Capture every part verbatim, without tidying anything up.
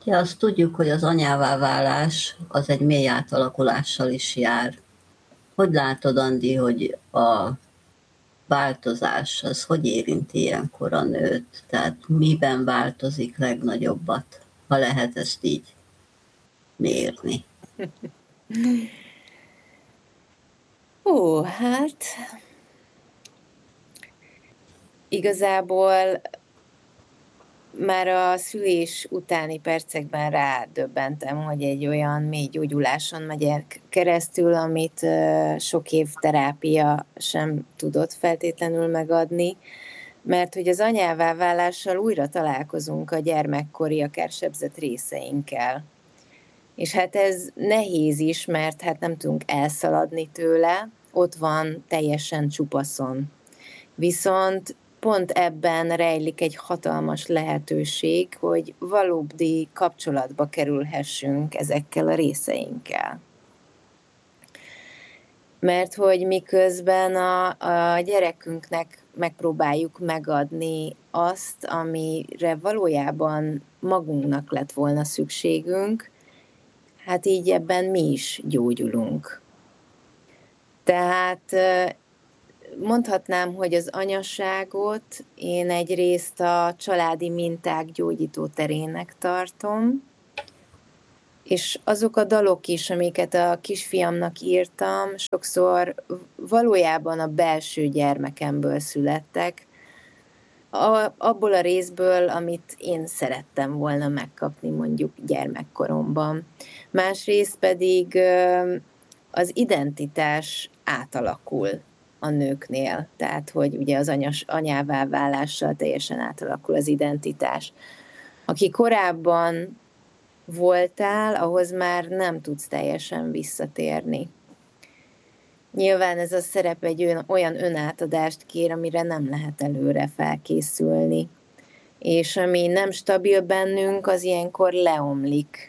Ja, azt tudjuk, hogy az anyává válás az egy mély átalakulással is jár. Hogy látod, Andi, hogy a változás az hogy érinti ilyenkor a nőt? Tehát miben változik legnagyobbat, ha lehet ezt így mérni? Ó, hát igazából már a szülés utáni percekben rádöbbentem, hogy egy olyan mély gyógyuláson megyek keresztül, amit sok év terápia sem tudott feltétlenül megadni, mert hogy az anyává válással újra találkozunk a gyermekkori, akár sebzett részeinkkel. És hát ez nehéz is, mert hát nem tudunk elszaladni tőle, ott van teljesen csupaszon. Viszont pont ebben rejlik egy hatalmas lehetőség, hogy valódi kapcsolatba kerülhessünk ezekkel a részeinkkel. Mert hogy miközben a, a gyerekünknek megpróbáljuk megadni azt, amire valójában magunknak lett volna szükségünk, hát így ebben mi is gyógyulunk. Tehát mondhatnám, hogy az anyaságot én egyrészt a családi minták gyógyító terének tartom, és azok a dalok is, amiket a kisfiamnak írtam, sokszor valójában a belső gyermekemből születtek, a, abból a részből, amit én szerettem volna megkapni mondjuk gyermekkoromban. Másrészt pedig az identitás átalakul a nőknél, tehát hogy ugye az anyas, anyává válással teljesen átalakul az identitás. Aki korábban voltál, ahhoz már nem tudsz teljesen visszatérni. Nyilván ez a szerep egy olyan, olyan önátadást kér, amire nem lehet előre felkészülni. És ami nem stabil bennünk, az ilyenkor leomlik.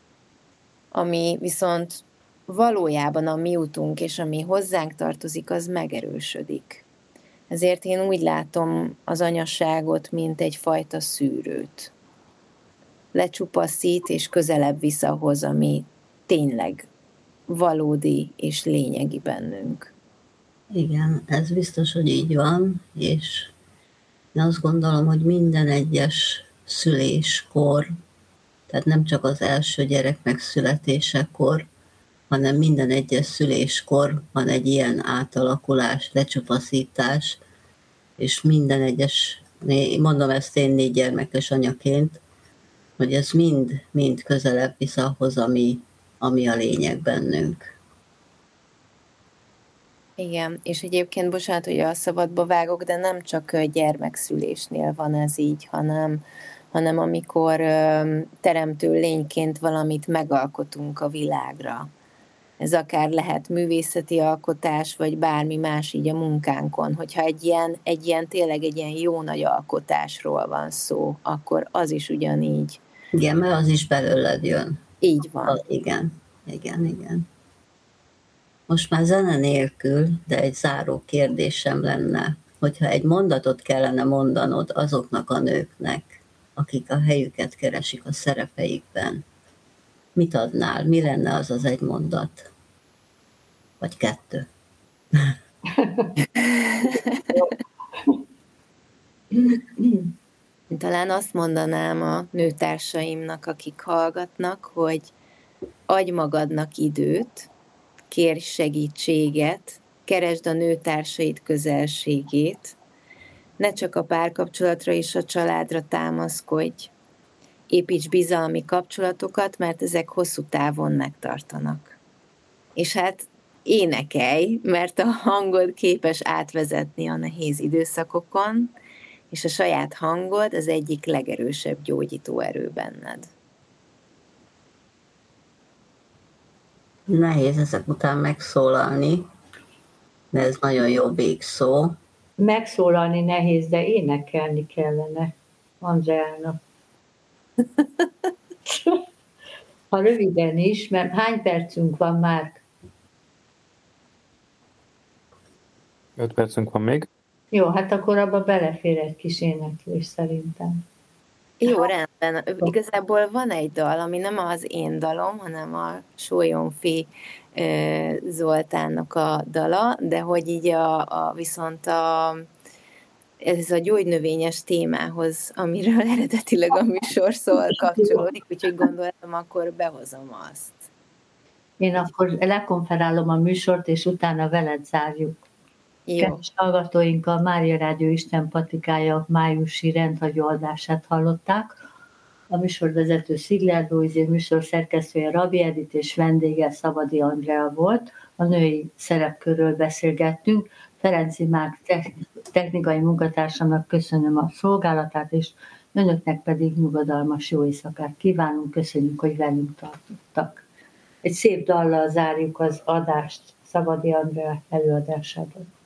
Ami viszont valójában a mi utunk, és ami hozzánk tartozik, az megerősödik. Ezért én úgy látom az anyasságot, mint egyfajta szűrőt. Lecsupaszít, és közelebb visszahoz, ami tényleg valódi és lényegi bennünk. Igen, ez biztos, hogy így van, és én azt gondolom, hogy minden egyes szüléskor, tehát nem csak az első gyerek megszületésekor, hanem minden egyes szüléskor van egy ilyen átalakulás, lecsupaszítás, és minden egyes, mondom ezt én négy gyermekes anyaként, hogy ez mind, mind közelebb visz ahhoz, ami, ami a lényeg bennünk. Igen, és egyébként, bocsánat, hogy a szabadba vágok, de nem csak gyermekszülésnél van ez így, hanem, hanem amikor teremtő lényként valamit megalkotunk a világra. Ez akár lehet művészeti alkotás, vagy bármi más így a munkánkon. Hogyha egy ilyen, egy ilyen tényleg egy ilyen jó nagy alkotásról van szó, akkor az is ugyanígy. Igen, mert az is belőled jön. Így van. A, igen, igen, igen. Most már zene nélkül, de egy záró kérdésem lenne, hogyha egy mondatot kellene mondanod azoknak a nőknek, akik a helyüket keresik a szerepeikben, mit adnál? Mi lenne az az egy mondat? Vagy kettő? Talán azt mondanám a nőtársaimnak, akik hallgatnak, hogy adj magadnak időt, kérj segítséget, keresd a nőtársaid közelségét, ne csak a párkapcsolatra és a családra támaszkodj, építs bizalmi kapcsolatokat, mert ezek hosszú távon megtartanak. És hát énekelj, mert a hangod képes átvezetni a nehéz időszakokon, és a saját hangod az egyik legerősebb gyógyító erő benned. Nehéz ezek után megszólalni, de ez nagyon jó végszó. Megszólalni nehéz, de énekelni kellene Andreának. Ha röviden is, mert hány percünk van már? Öt percünk van még. Jó, hát akkor abba belefér egy kis éneklés szerintem. Jó, rendben. Igazából van egy dal, ami nem az én dalom, hanem a Sólyomfi Zoltánnak a dala, de hogy így a, a viszont a, ez a gyógynövényes témához, amiről eredetileg a műsor szól, kapcsolódik, úgyhogy gondoltam, akkor behozom azt. Én akkor lekonferálom a műsort, és utána veled zárjuk. Jó. Kedves hallgatóink, a Mária Rádió Isten patikája májusi rendhagyó adását hallották. A műsorvezető Szigler Lóizé, műsor szerkesztője Rabbi Edit és vendége Szabadi Andrea volt. A női szerepkörről beszélgettünk. Ferenci Mák technikai munkatársamnak köszönöm a szolgálatát, és önöknek pedig nyugodalmas jó éjszakát kívánunk. Köszönjük, hogy velünk tartottak. Egy szép dallal zárjuk az adást Szabadi Andrea előadásában.